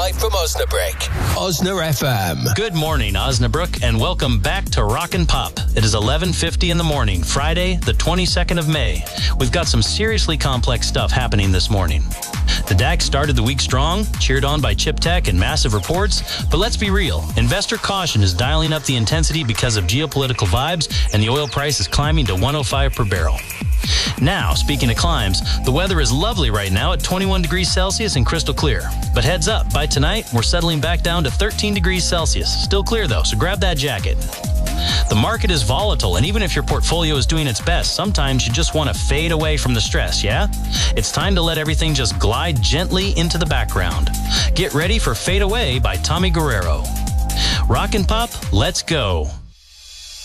live from Osnabrück. Osna FM. Good morning, Osnabrück, and welcome back to Rock and Pop. It is 11:50 in the morning, Friday, the 22nd of May. We've got some seriously complex stuff happening this morning. The DAX started the week strong, cheered on by chip tech and massive reports, but let's be real. Investor caution is dialing up the intensity because of geopolitical vibes, and the oil price is climbing to $105 per barrel. Now, speaking of climbs, the weather is lovely right now at 21 degrees Celsius and crystal clear. But heads up, by tonight, we're settling back down to 13 degrees Celsius. Still clear though, so grab that jacket. The market is volatile, and even if your portfolio is doing its best, sometimes you just want to fade away from the stress, yeah? It's time to let everything just glide gently into the background. Get ready for Fade Away by Tommy Guerrero. Rock and Pop, let's go.